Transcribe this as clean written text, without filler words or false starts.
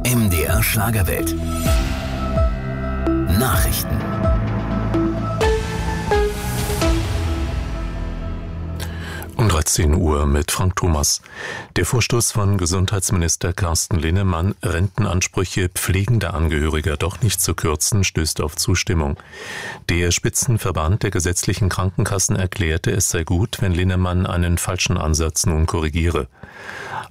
MDR Schlagerwelt. Nachrichten. Um 13 Uhr mit Frank Thomas. Der Vorstoß von Gesundheitsminister Carsten Linnemann, Rentenansprüche pflegender Angehöriger doch nicht zu kürzen, stößt auf Zustimmung. Der Spitzenverband der gesetzlichen Krankenkassen erklärte, es sei gut, wenn Linnemann einen falschen Ansatz nun korrigiere.